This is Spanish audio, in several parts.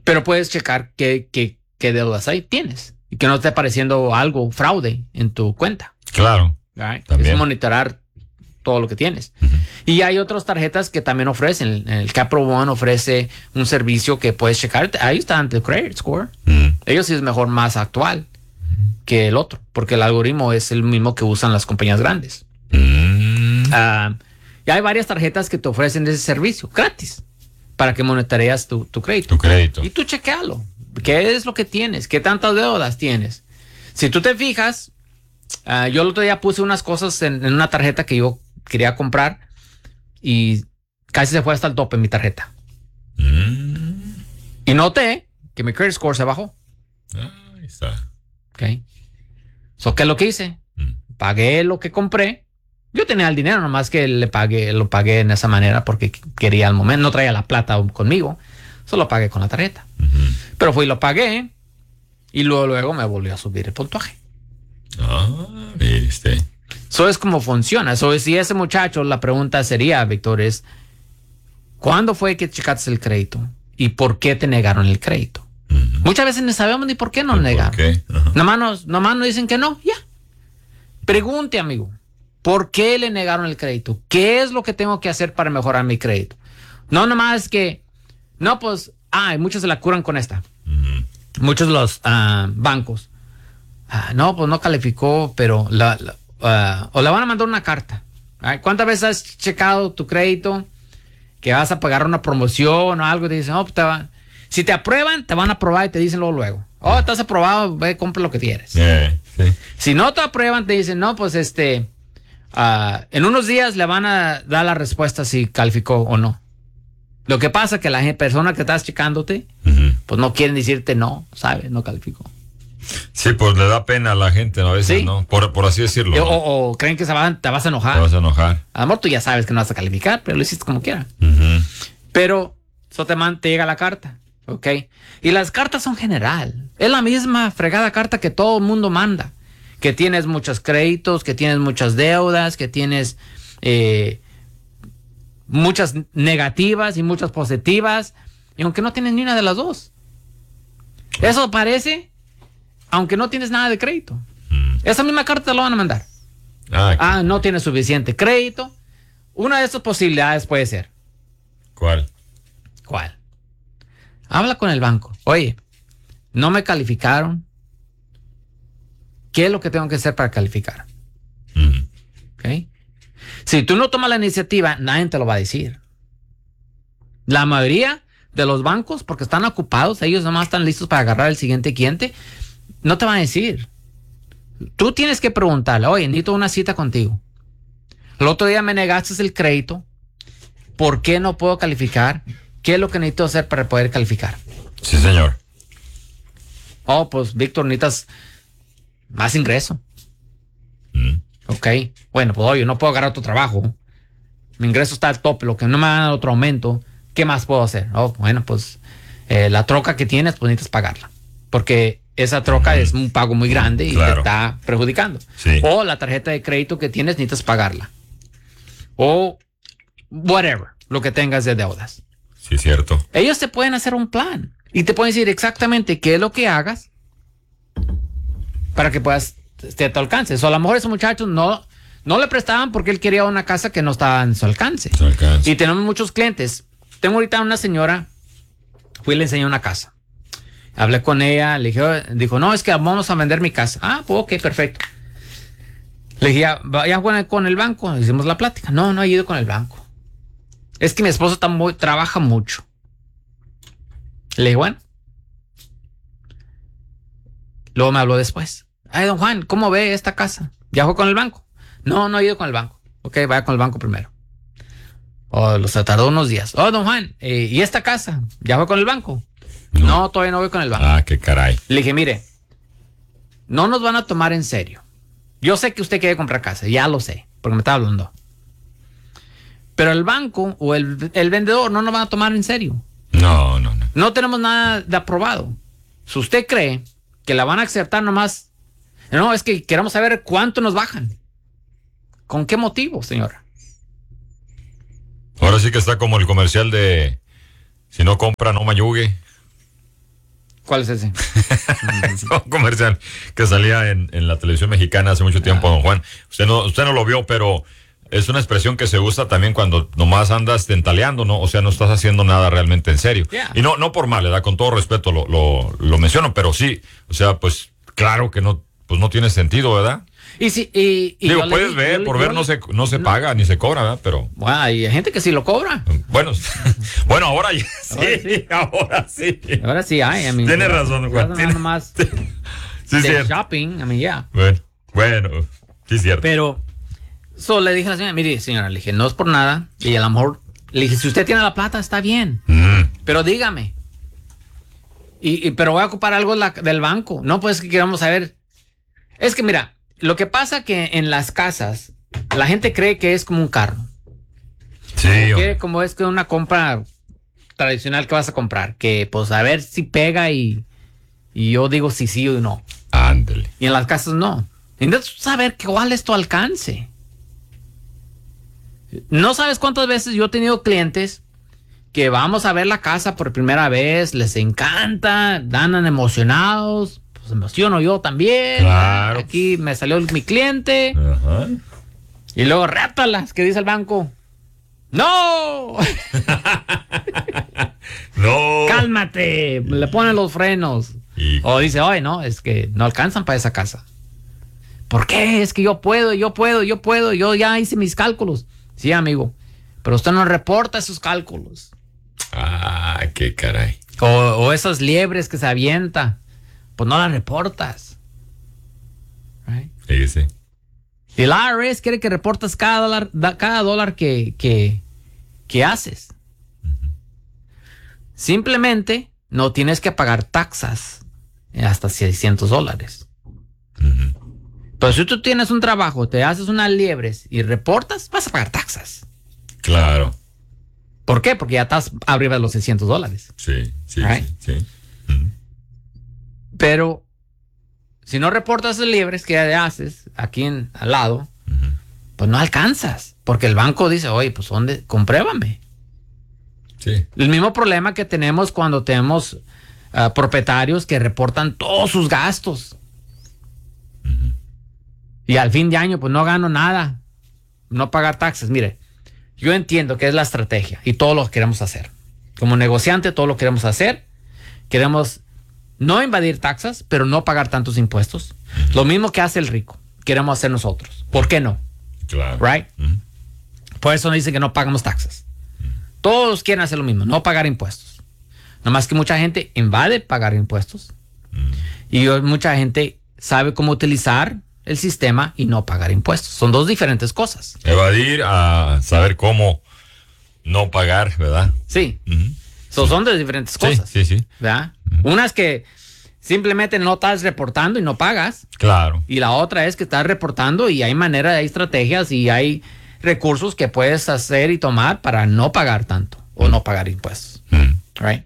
Pero puedes checar qué deudas ahí tienes y que no esté apareciendo algo, fraude en tu cuenta. Claro. Right? También. Es monitorar todo lo que tienes. Y hay otras tarjetas que también ofrecen. El Capital One ofrece un servicio que puedes checar. Ahí está el credit score. Ellos sí es mejor, más actual que el otro, porque el algoritmo es el mismo que usan las compañías grandes. Y hay varias tarjetas que te ofrecen ese servicio gratis para que monitoreas tu crédito. Tu crédito. Y tú chequealo. ¿Qué es lo que tienes? ¿Qué tantas deudas tienes? Si tú te fijas, yo el otro día puse unas cosas en una tarjeta que yo quería comprar y casi se fue hasta el tope mi tarjeta. Y noté que mi credit score se bajó. Ahí está. Okay. ¿Qué es lo que hice? Pagué lo que compré. Yo tenía el dinero, nomás que lo pagué en esa manera porque quería al momento, no traía la plata conmigo, solo pagué con la tarjeta. Pero fui y lo pagué y luego me volvió a subir el puntaje. ¿Viste? Eso es como funciona. Si ese muchacho, la pregunta sería, Víctor, es ¿cuándo fue que checaste el crédito? ¿Y por qué te negaron el crédito? Muchas veces no sabemos ni por qué nos negaron. ¿Por qué? Nomás nos dicen que no, ya. Pregunte, amigo, ¿por qué le negaron el crédito? ¿Qué es lo que tengo que hacer para mejorar mi crédito? No nomás que, no, pues, muchos se la curan con esta. Muchos de los bancos. No, pues no calificó, pero o le van a mandar una carta. ¿Cuántas veces has checado tu crédito? Que vas a pagar una promoción o algo y te dicen, si te aprueban, te van a aprobar y te dicen luego. Estás aprobado, ve, compra lo que quieres. Sí. Si no te aprueban, te dicen, no, pues en unos días le van a dar la respuesta si calificó o no. Lo que pasa es que la persona que estás checándote, pues no quieren decirte no, ¿sabes? No calificó. Sí, pues le da pena a la gente, ¿no? A veces, ¿Sí? ¿no? Por así decirlo. ¿No? O creen que te vas a enojar. Te vas a enojar. A lo mejor tú ya sabes que no vas a calificar, pero lo hiciste como quiera. Pero eso te llega la carta, ¿ok? Y las cartas son general. Es la misma fregada carta que todo el mundo manda. Que tienes muchos créditos, que tienes muchas deudas, que tienes muchas negativas y muchas positivas. Y aunque no tienes ni una de las dos. Eso parece, aunque no tienes nada de crédito. Esa misma carta te lo van a mandar. No tienes suficiente crédito. Una de esas posibilidades puede ser. ¿Cuál? Habla con el banco. Oye, no me calificaron. ¿Qué es lo que tengo que hacer para calificar? ¿Okay? Si tú no tomas la iniciativa, nadie te lo va a decir. La mayoría de los bancos, porque están ocupados, ellos nomás están listos para agarrar el siguiente cliente, no te van a decir. Tú tienes que preguntarle, oye, necesito una cita contigo. El otro día me negaste el crédito. ¿Por qué no puedo calificar? ¿Qué es lo que necesito hacer para poder calificar? Sí, señor. Pues, Víctor, necesitas más ingreso. Ok. Bueno, pues, oye, no puedo agarrar otro trabajo. Mi ingreso está al tope, lo que no me da otro aumento. ¿Qué más puedo hacer? Bueno, pues, la troca que tienes, pues necesitas pagarla. Porque esa troca es un pago muy grande y te está perjudicando. Sí. O la tarjeta de crédito que tienes, necesitas pagarla. O whatever, lo que tengas de deudas. Sí, cierto. Ellos te pueden hacer un plan y te pueden decir exactamente qué es lo que hagas para que puedas esté a tu alcance. A lo mejor esos muchachos no le prestaban porque él quería una casa que no estaba en su alcance. Y tenemos muchos clientes. Tengo ahorita una señora, fui y le enseñé una casa. Hablé con ella, le dije, dijo, no, es que vamos a vender mi casa. Pues ok, perfecto. Le dije, vaya con el banco, hicimos la plática. No he ido con el banco. Es que mi esposo trabaja mucho. Le dije, bueno. Luego me habló después. Don Juan, ¿cómo ve esta casa? ¿Ya fue con el banco? No he ido con el banco. Ok, vaya con el banco primero. Los tardó unos días. Don Juan, ¿y esta casa? ¿Ya fue con el banco? No, todavía no voy con el banco. Qué caray. Le dije, mire, no nos van a tomar en serio. Yo sé que usted quiere comprar casa, ya lo sé, porque me estaba hablando. Pero el banco o el vendedor no nos van a tomar en serio. No. No tenemos nada de aprobado. Si usted cree que la van a aceptar nomás, no, es que queremos saber cuánto nos bajan. ¿Con qué motivo, señora? Ahora sí que está como el comercial de si no compra, no mayugue. ¿Cuál es ese? Un comercial que salía en la televisión mexicana hace mucho tiempo, don Juan. Usted no lo vio, pero es una expresión que se usa también cuando nomás andas tentaleando, ¿no? O sea, no estás haciendo nada realmente en serio. Yeah. Y no por mal, ¿verdad? Con todo respeto lo menciono, pero sí, o sea, pues claro que no tiene sentido, ¿verdad? Y sí, digo, puedes ver, por ver no se paga ni se cobra, ¿verdad? Pero bueno, hay gente que sí lo cobra. bueno, ahora ya sí, ahora sí. Ahora sí hay, Tienes razón, Juan. Más Sí, de cierto. shopping, yeah. Bueno, sí es cierto. Pero, le dije a la señora, mire, señora, le dije, no es por nada, y a lo mejor, le dije, si usted tiene la plata, está bien, pero dígame, pero voy a ocupar algo del banco. No, pues que queremos saber. Es que mira, lo que pasa que en las casas, la gente cree que es como un carro. Sí. Como es que una compra tradicional que vas a comprar, que pues a ver si pega y yo digo si sí o no. Ándale. Y en las casas no. Necesitas saber cuál es tu alcance. No sabes cuántas veces yo he tenido clientes que vamos a ver la casa por primera vez, les encanta, andan emocionados, pues emociono yo también. Claro. Aquí me salió mi cliente. Ajá. Y luego rétalas, ¿qué dice el banco? ¡No! No. ¡Cálmate! Le ponen los frenos. O dice, oye, no, es que no alcanzan para esa casa. ¿Por qué? Es que yo puedo, yo ya hice mis cálculos. Sí, amigo, pero usted no reporta esos cálculos. Ah, qué caray. O esas liebres que se avienta, pues no las reportas. Right? Sí. Y el IRS quiere que reportes cada dólar que haces. Simplemente no tienes que pagar taxas hasta $600. Pero si tú tienes un trabajo, te haces unas liebres y reportas, vas a pagar taxas. Claro. ¿Por qué? Porque ya estás arriba de los $600. Sí. Right? Sí. Pero si no reportas esas liebres que haces aquí al lado, pues no alcanzas. Porque el banco dice, oye, pues ¿dónde? Compruébame. Sí. El mismo problema que tenemos cuando tenemos propietarios que reportan todos sus gastos. Y al fin de año, pues no gano nada. No pagar taxes. Mire, yo entiendo que es la estrategia y todo lo queremos hacer. Como negociante, todo lo queremos hacer. Queremos no invadir taxas, pero no pagar tantos impuestos. Lo mismo que hace el rico, queremos hacer nosotros. ¿Por qué no? Claro. Right? Por eso nos dicen que no pagamos taxas. Todos quieren hacer lo mismo, no pagar impuestos. Nomás que mucha gente invade pagar impuestos. Y mucha gente sabe cómo utilizar el sistema y no pagar impuestos. Son dos diferentes cosas. Evadir a saber cómo no pagar, ¿verdad? Sí. Son dos diferentes cosas. Sí. ¿Verdad? Una es que simplemente no estás reportando y no pagas. Claro. Y la otra es que estás reportando y hay maneras, hay estrategias y hay recursos que puedes hacer y tomar para no pagar tanto o no pagar impuestos. Right?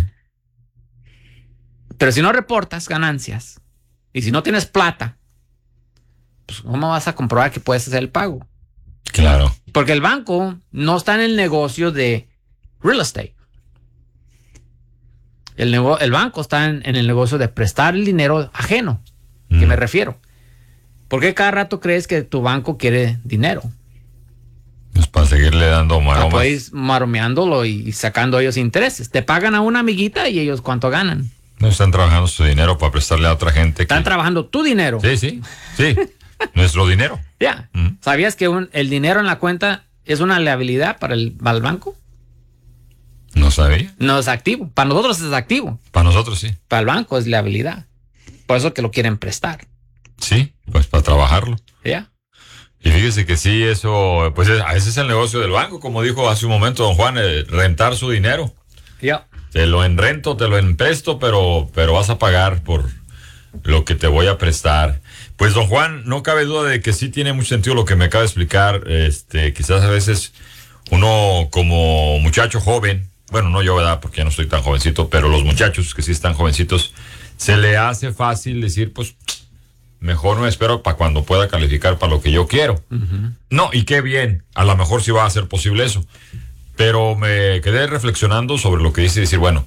Pero si no reportas ganancias y si no tienes plata, pues ¿cómo vas a comprobar que puedes hacer el pago? Claro. Porque el banco no está en el negocio de real estate. El banco está en el negocio de prestar el dinero ajeno. ¿Qué me refiero? ¿Por qué cada rato crees que tu banco quiere dinero? Pues para seguirle dando maromas. Puedes maromeándolo y sacando ellos intereses. Te pagan a una amiguita y ellos ¿cuánto ganan? No están trabajando su dinero para prestarle a otra gente. Están trabajando tu dinero. Sí. Nuestro dinero. Ya. ¿Sabías que el dinero en la cuenta es una liabilidad para el banco? No sabía. No es activo. Para nosotros es activo. Para nosotros sí. Para el banco es liabilidad. Por eso que lo quieren prestar. Sí, pues para trabajarlo. ¿Ya? Y fíjese que sí, eso, pues ese es el negocio del banco, como dijo hace un momento don Juan, rentar su dinero. Ya. Te lo enrento, te lo empresto, pero vas a pagar por lo que te voy a prestar. Pues don Juan, no cabe duda de que sí tiene mucho sentido lo que me acaba de explicar. Quizás a veces uno como muchacho joven, bueno, no yo, ¿verdad? Porque ya no estoy tan jovencito, pero los muchachos que sí están jovencitos, se le hace fácil decir, pues, mejor me espero para cuando pueda calificar para lo que yo quiero. No, y qué bien, a lo mejor sí va a ser posible eso. Pero me quedé reflexionando sobre lo que dice, decir, bueno,